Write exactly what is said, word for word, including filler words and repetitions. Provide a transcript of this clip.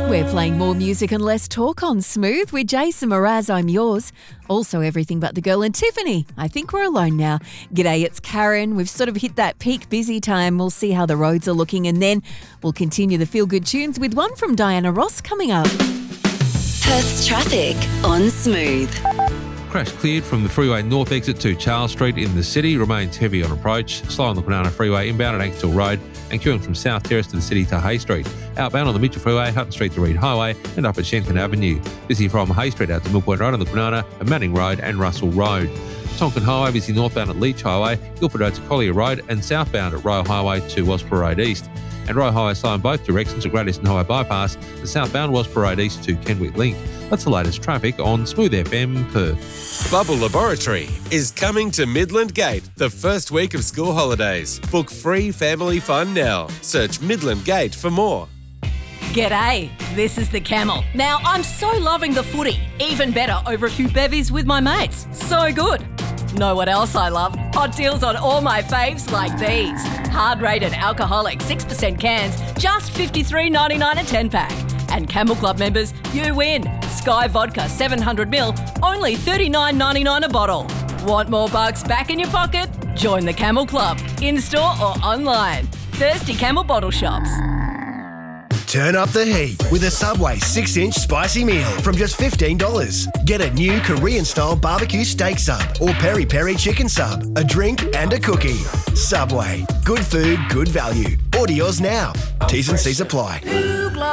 We're playing more music and less talk on Smooth with Jason Mraz, I'm yours. Also Everything But the Girl and Tiffany. I think we're alone now. G'day, it's Karen. We've sort of hit that peak busy time. We'll see how the roads are looking and then we'll continue the feel-good tunes with one from Diana Ross coming up. Perth's traffic on Smooth. Crash cleared from the freeway north exit to Charles Street in the city. Remains heavy on approach. Slow on the Kwinana Freeway inbound at Ankersville Road and queuing from South Terrace to the city to Hay Street. Outbound on the Mitchell Freeway, Hutton Street to Reed Highway and up at Shenton Avenue. Busy from Hay Street out to Mill Point Road on the Kwinana and Manning Road and Russell Road. Tonkin Highway busy northbound at Leach Highway, Guildford Road to Collier Road and southbound at Royal Highway to Waspur Road East. And Royal Highway slow in both directions at Great Eastern Highway Bypass and southbound Waspur Road East to Kenwick Link. That's the latest traffic on Smooth F M Perth. Bubble Laboratory is coming to Midland Gate the first week of school holidays. Book free family fun now. Search Midland Gate for more. G'day, this is the Camel. Now, I'm so loving the footy. Even better over a few bevies with my mates. So good. Know what else I love? Hot deals on all my faves like these. Hard-rated alcoholic six percent cans, just fifty-three ninety-nine a ten-pack. And Camel Club members, you win. Sky Vodka seven hundred milliliters, only thirty-nine ninety-nine a bottle. Want more bucks back in your pocket? Join the Camel Club, in-store or online. Thirsty Camel bottle shops. Turn up the heat with a Subway six inch spicy meal from just fifteen dollars. Get a new Korean-style barbecue steak sub or peri-peri chicken sub, a drink and a cookie. Subway. Good food, good value. Order yours now. T's and C's apply.